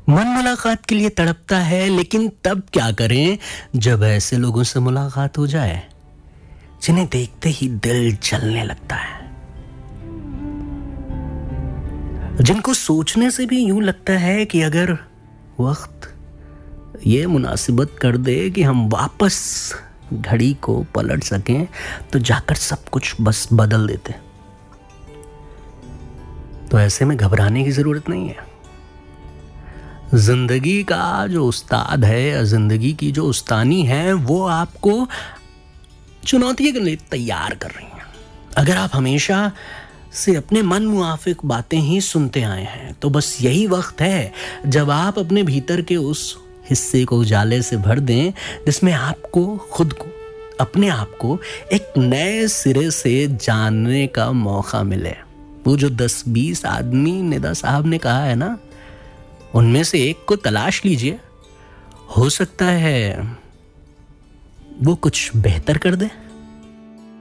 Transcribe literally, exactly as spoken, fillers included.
मन मुलाकात के लिए तड़पता है, लेकिन तब क्या करें जब ऐसे लोगों से मुलाकात हो जाए जिन्हें देखते ही दिल जलने लगता है, जिनको सोचने से भी यूं लगता है कि अगर वक्त ये मुनासिबत कर दे कि हम वापस घड़ी को पलट सकें तो जाकर सब कुछ बस बदल देते। तो ऐसे में घबराने की जरूरत नहीं है। जिंदगी का जो उस्ताद है या जिंदगी की जो उस्तानी है वो आपको चुनौती के लिए तैयार कर रही है। अगर आप हमेशा से अपने मन मुआफिक बातें ही सुनते आए हैं तो बस यही वक्त है जब आप अपने भीतर के उस हिस्से को उजाले से भर दें जिसमें आपको खुद को, अपने आप को एक नए सिरे से जानने का मौका मिले। वो जो दस बीस आदमी निदा साहब ने कहा है ना, उनमें से एक को तलाश लीजिए, हो सकता है वो कुछ बेहतर कर दे।